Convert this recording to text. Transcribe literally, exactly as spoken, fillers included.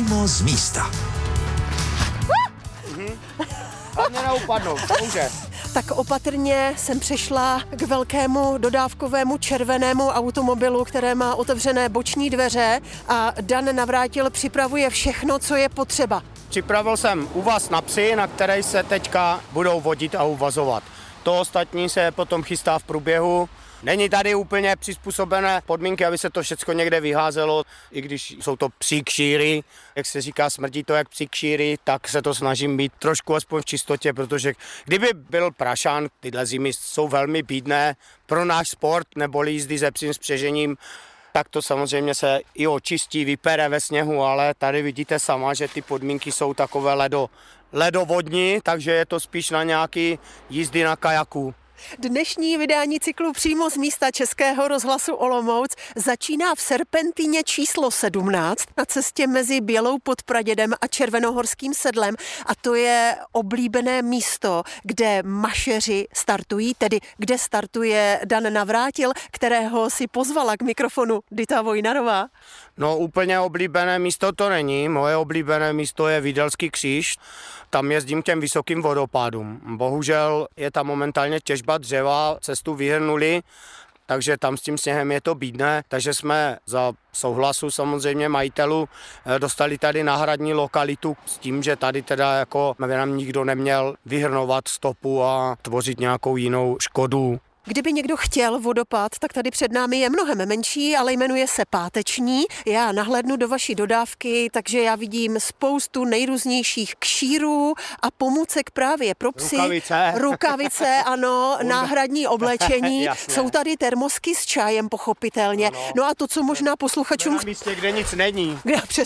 Přímo z místa. Hlavně neupadnout, může. Tak opatrně jsem přišla k velkému dodávkovému červenému automobilu, které má otevřené boční dveře a Dan Navrátil připravuje všechno, co je potřeba. Připravil jsem uvaz na psy, na které se teďka budou vodit a uvazovat. To ostatní se potom chystá v průběhu. Není tady úplně přizpůsobené podmínky, aby se to všechno někde vyházelo, i když jsou to psí kšíry, jak se říká, smrdí to jak psí kšíry, tak se to snažím být trošku aspoň v čistotě, protože kdyby byl prašán, tyhle zimy jsou velmi bídné pro náš sport, neboli jízdy se psím spřežením, tak to samozřejmě se i očistí, vypere ve sněhu, ale tady vidíte sama, že ty podmínky jsou takové ledo, ledovodní, takže je to spíš na nějaký jízdy na kajaku. Dnešní vydání cyklu Přímo z místa Českého rozhlasu Olomouc začíná v Serpentině číslo sedmnáct na cestě mezi Bělou pod Pradědem a Červenohorským sedlem a to je oblíbené místo, kde mašeři startují, tedy kde startuje Dan Navrátil, kterého si pozvala k mikrofonu Dita Vojnarová. No úplně oblíbené místo to není, moje oblíbené místo je Výdelský kříž, tam jezdím k těm vysokým vodopádům. Bohužel je tam momentálně těžba dřeva, cestu vyhrnuli, takže tam s tím sněhem je to bídné, takže jsme za souhlasu samozřejmě majitelů dostali tady náhradní lokalitu s tím, že tady teda jako nám nikdo neměl vyhrnovat stopu a tvořit nějakou jinou škodu. Kdyby někdo chtěl vodopád, tak tady před námi je mnohem menší, ale jmenuje se Páteční. Já nahlédnu do vaší dodávky, takže já vidím spoustu nejrůznějších kšírů a pomůcek právě pro psy. Rukavice. Rukavice, ano, náhradní oblečení. Jsou tady termosky s čajem, pochopitelně. Ano. No a to, co možná posluchačům... Na místě, kde nic není.